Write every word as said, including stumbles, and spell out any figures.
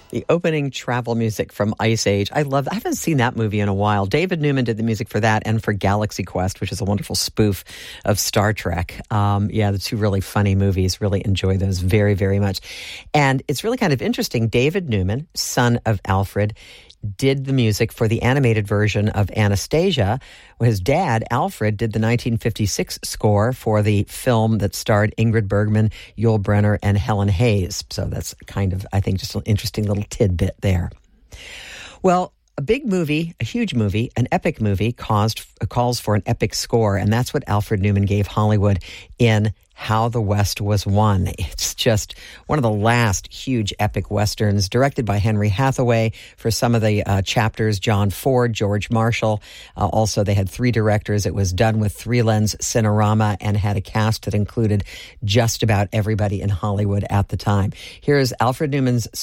The opening travel music from Ice Age. I love. I haven't seen that movie in a while. David Newman did the music for that and for Galaxy Quest, which is a wonderful spoof of Star Trek. Um, yeah, the two really funny movies. Really enjoy those very, very much. And it's really kind of interesting. David Newman, son of Alfred, did the music for the animated version of Anastasia. His dad, Alfred, did the nineteen fifty-six score for the film that starred Ingrid Bergman, Yul Brynner, and Helen Hayes. So that's kind of, I think, just an interesting little tidbit there. Well, a big movie, a huge movie, an epic movie caused, calls for an epic score, and that's what Alfred Newman gave Hollywood in How the West Was Won. It's just one of the last huge epic westerns, directed by Henry Hathaway. For some of the uh, chapters, John Ford, George Marshall. Uh, also, they had three directors. It was done with three-lens Cinerama and had a cast that included just about everybody in Hollywood at the time. Here is Alfred Newman's